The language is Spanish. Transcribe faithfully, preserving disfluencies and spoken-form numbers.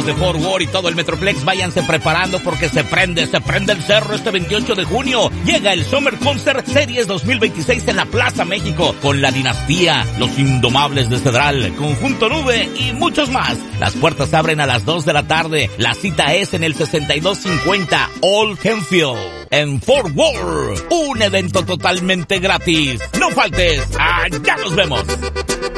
de Fort Worth y todo el Metroplex, váyanse preparando porque se prende, se prende el cerro este veintiocho de junio. Llega el Summer Concert Series dos mil veintiséis en la Plaza México con La Dinastía, Los Indomables de Cedral, Conjunto Nube y muchos más. Las puertas abren a las dos de la tarde. La cita es en el sesenta y dos cincuenta Old Kenfield en Fort Worth. Un evento totalmente gratis. No faltes. Allá nos vemos.